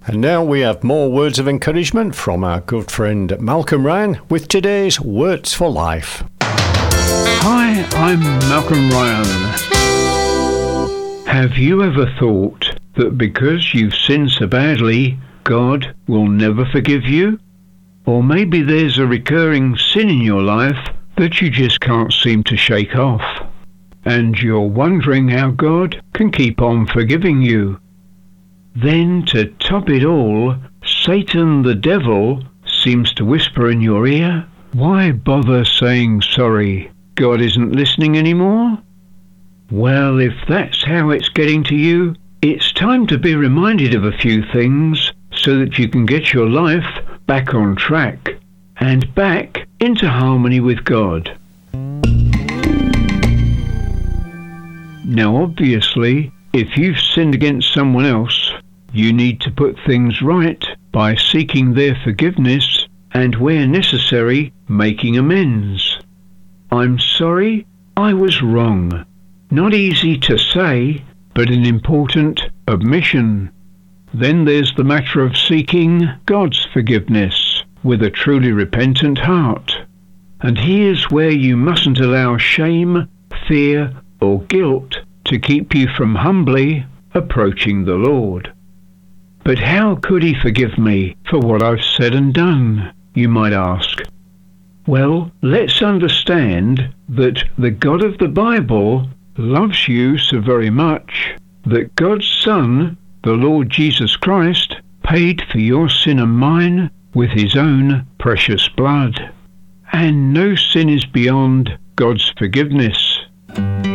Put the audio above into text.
And now we have more words of encouragement from our good friend Malcolm Ryan with today's Words for Life. Hi, I'm Malcolm Ryan. Have you ever thought that because you've sinned so badly, God will never forgive you? Or maybe there's a recurring sin in your life that you just can't seem to shake off, and you're wondering how God can keep on forgiving you. Then, to top it all, Satan the devil seems to whisper in your ear, "Why bother saying sorry? God isn't listening anymore?" Well, if that's how it's getting to you, it's time to be reminded of a few things so that you can get your life back on track and back into harmony with God. Now, obviously, if you've sinned against someone else, you need to put things right by seeking their forgiveness and, where necessary, making amends. "I'm sorry, I was wrong." Not easy to say, but an important admission. Then there's the matter of seeking God's forgiveness with a truly repentant heart. And here's where you mustn't allow shame, fear, or guilt to keep you from humbly approaching the Lord. But how could he forgive me for what I've said and done, you might ask? Well, let's understand that the God of the Bible loves you so very much that God's Son, the Lord Jesus Christ, paid for your sin and mine with his own precious blood. And no sin is beyond God's forgiveness.